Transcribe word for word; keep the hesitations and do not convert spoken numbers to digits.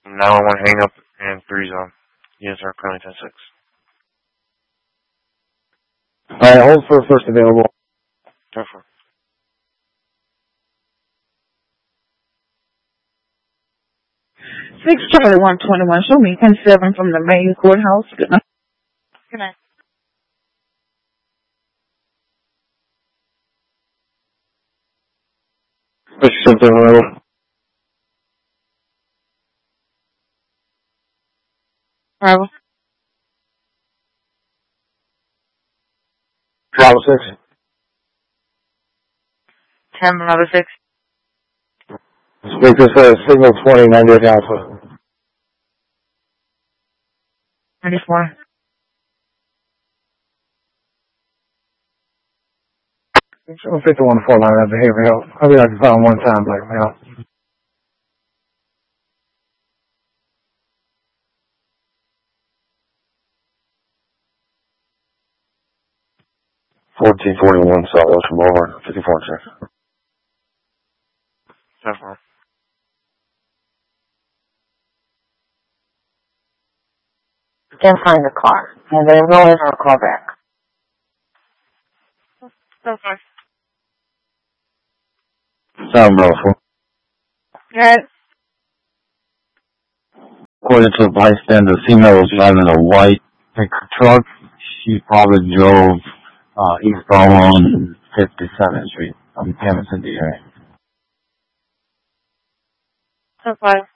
nine one one hang up and three zone. Units are currently ten six. Alright, hold for first available. ten four. Six Charlie one twenty one. Show me ten seven from the main courthouse. Good night. Good night. Six something available. Bravo. Bravo six. Ten Bravo six. Speaker says signal twenty, ninety-eight Alpha. Ninety four. Seven fifty one four line that behavioral. I'll be like found one time, black male. Fourteen forty one Southwest from over fifty four check. ten four. Can't find the car. And there's no answer or call back. So far. Sound Bravo. Yes. According to the bystander, the female was driving a white pickup truck. She probably drove uh, eastbound on fifty-seventh Street. I'm Cameron City area. So far.